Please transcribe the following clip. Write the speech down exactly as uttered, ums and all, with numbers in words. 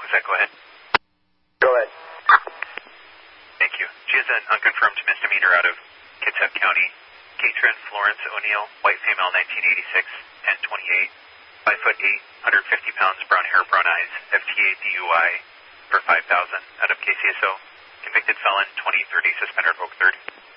Was that go ahead? Go ahead. Thank you. She is an unconfirmed misdemeanor out of Kitsap County. Katrin Florence O'Neill, white female, nineteen eighty-six, ten twenty-eight, five foot eight, one hundred fifty pounds, brown hair, brown eyes, F T A D U I for five thousand out of K C S O. Convicted felon, twenty thirty, suspended, revoke third.